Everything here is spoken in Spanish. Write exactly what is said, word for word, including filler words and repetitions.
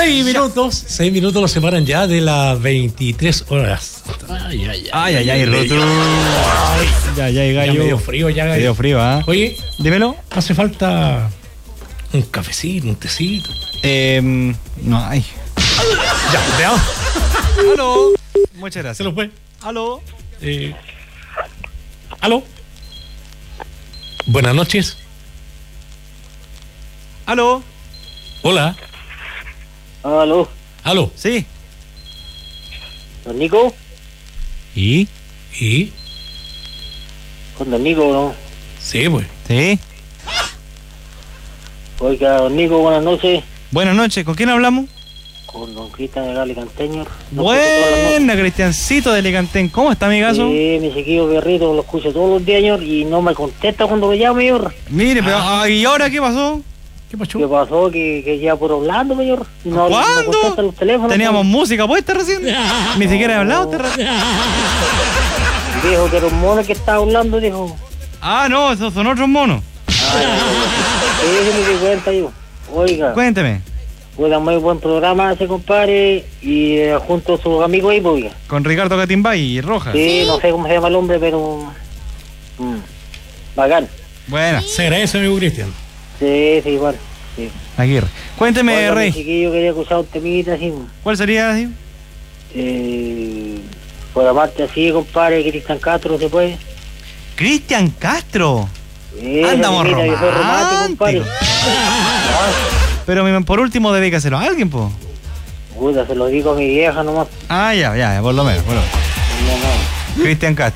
Seis minutos, seis minutos nos separan ya de las veintitrés horas. Ay, ay, Ay, ay, ay, Rotu. Ya, ya, gallo. Ya medio frío, ya, gallo. Medio frío, ¿ah? ¿eh? Oye, dímelo. Hace falta un cafecito, un tecito. Eh, no hay. Ya, veamos. Aló. Muchas gracias. Se lo fue. Aló. Eh, aló. Buenas noches. Aló. Hola. Aló. Aló. Sí. ¿Don Nico? ¿Y? ¿Y? ¿Con Don Nico no? Sí, pues. Sí. Oiga, Don Nico, buenas noches. Buenas noches. ¿Con quién hablamos? Con Don Cristian de Galicanteño. Buena, Cristiancito de Alicantén. ¿Cómo está, amigazo? Sí, mi chiquillo perrito, lo escucho todos los días, señor, y no me contesta cuando lo llamo, señor. Mire, pero ah, ¿y ahora qué pasó? ¿Qué pasó? ¿Qué pasó? Que, que ya por hablando, señor. No, ¿Cuándo? no contestan los teléfonos. Teníamos pues. música puesta recién. Ni siquiera he hablado usted recién. Dijo que era un mono que estaba hablando, dijo. Ah, no, esos son otros monos. Sí, me di cuenta yo. Oiga. Cuénteme. Pues muy buen programa ese compadre y eh, junto a sus amigos ahí, pues, oiga. Con Ricardo Catimbay y Rojas. Sí, no sé cómo se llama el hombre, pero... Mm, bacán. Buena. Se agradece, amigo Cristian. Sí, sí, igual. Sí. Aguirre. Cuénteme, Oiga, mi Rey. chiquillo quería escuchar un temita así. ¿Cuál sería? Así? Eh, por aparte así, compadre, Cristian Castro, ¿se puede? Cristian Castro. Ese Andamos temita que fue romántico, compadre. románticos. Pero mi- por último, dedícaselo a alguien, po. Puta, se lo digo a mi vieja nomás. Ah, ya, ya, por lo menos. Por lo menos. No, no. Cristian Castro.